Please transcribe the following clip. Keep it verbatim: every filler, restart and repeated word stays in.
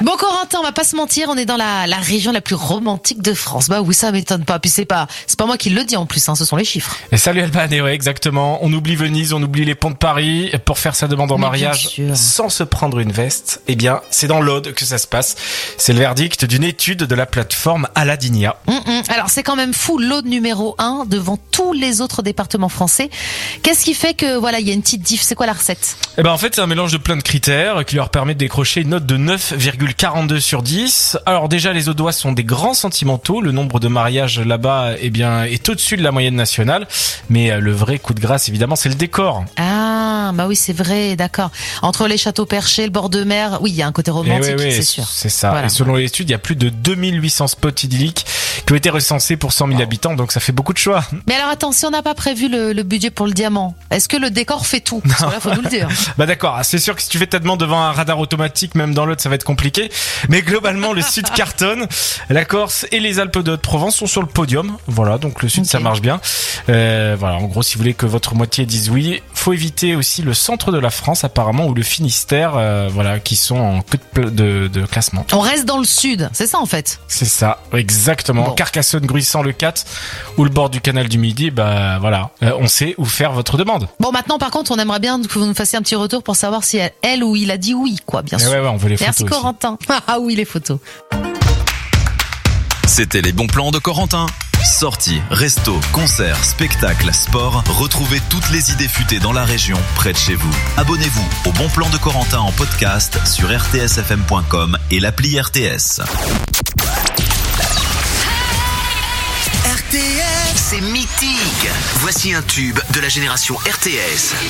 Bon, Corentin, on va pas se mentir, on est dans la, la région la plus romantique de France. Bah oui, ça m'étonne pas. Puis c'est pas, c'est pas moi qui le dis en plus, hein, ce sont les chiffres. Et salut Alban, et ouais, exactement. On oublie Venise, on oublie les ponts de Paris. Pour faire sa demande en Mais mariage bien sûr. sans se prendre une veste, eh bien, c'est dans l'Aude que ça se passe. C'est le verdict d'une étude de la plateforme Aladinia. Hum, hum. Alors c'est quand même fou, l'Aude numéro un devant tous les autres départements français. Qu'est-ce qui fait que voilà, il y a une petite diff? C'est quoi la recette? Eh ben, en fait, c'est un mélange de plein de critères qui leur permet de décrocher une note de neuf virgule quarante-deux sur dix. Alors déjà, les Audois sont des grands sentimentaux. Le nombre de mariages là-bas, eh bien, est au-dessus de la moyenne nationale. Mais euh, le vrai coup de grâce, évidemment, c'est le décor. Ah, bah oui, c'est vrai, d'accord. Entre les châteaux perchés, le bord de mer, oui, il y a un côté romantique, Eh oui, oui, c'est sûr. C'est ça. Voilà. Et selon l'étude, il y a plus de deux mille huit cents spots idylliques qui ont été recensés pour cent mille habitants. Donc ça fait beaucoup de choix. Mais alors attends, si on n'a pas prévu le, le budget pour le diamant, est-ce que le décor fait tout? Parce que là, faut nous le dire. Bah d'accord, c'est sûr que si tu fais ta demande devant un radar automatique, même dans l'autre, ça va être compliqué. Mais globalement, le sud cartonne. La Corse et les Alpes de Haute-Provence sont sur le podium. Voilà, donc le sud, Okay. ça marche bien. Euh, voilà, en gros, si vous voulez que votre moitié dise oui, faut éviter aussi le centre de la France, apparemment, ou le Finistère, euh, voilà, qui sont en queue de, pla- de, de classement. On reste dans le sud, c'est ça en fait. C'est ça, exactement. Bon. Carcassonne, Gruissant, le quatre, ou le bord du canal du Midi, bah voilà, euh, on sait où faire votre demande. Bon, maintenant par contre, on aimerait bien que vous nous fassiez un petit retour pour savoir si elle, elle ou il a dit oui, quoi, bien Et sûr. ouais, ouais, on veut les Merci photos aussi. Corentin. Ah oui, les photos. C'était les bons plans de Corentin. Sorties, restos, concerts, spectacles, sport. Retrouvez toutes les idées futées dans la région, près de chez vous. Abonnez-vous au Bon Plan de Corentin en podcast sur r t s f m point com et l'appli R T S. R T S, c'est mythique. Voici un tube de la génération R T S.